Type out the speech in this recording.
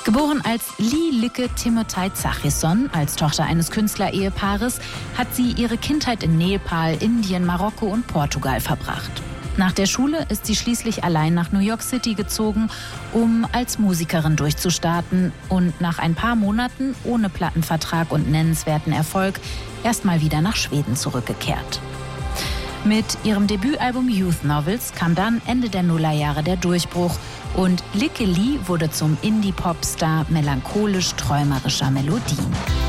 Geboren als Lee Lykke Timotei Zachrisson, als Tochter eines Künstlerehepaares, hat sie ihre Kindheit in Nepal, Indien, Marokko und Portugal verbracht. Nach der Schule ist sie schließlich allein nach New York City gezogen, um als Musikerin durchzustarten und nach ein paar Monaten ohne Plattenvertrag und nennenswerten Erfolg erstmal wieder nach Schweden zurückgekehrt. Mit ihrem Debütalbum Youth Novels kam dann Ende der Nullerjahre der Durchbruch und Lykke Li wurde zum Indie-Pop-Star melancholisch-träumerischer Melodien.